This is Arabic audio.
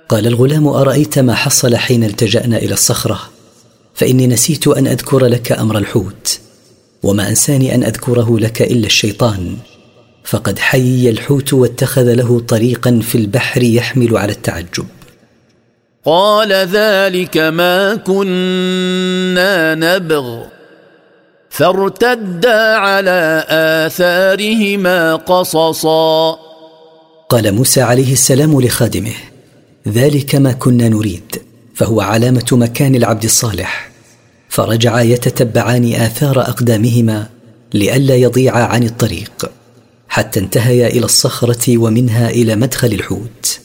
قال الغلام: أرأيت ما حصل حين التجأنا إلى الصخرة؟ فإني نسيت أن أذكر لك أمر الحوت، وما أنساني أن أذكره لك إلا الشيطان، فقد حيي الحوت واتخذ له طريقا في البحر يحمل على التعجب. قال: ذلك ما كنا نبغ، فارتدا على آثارهما قصصا. قال موسى عليه السلام لخادمه: ذلك ما كنا نريد، فهو علامة مكان العبد الصالح. فرجعا يتتبعان آثار أقدامهما لئلا يضيعا عن الطريق، حتى انتهيا إلى الصخرة ومنها إلى مدخل الحوت.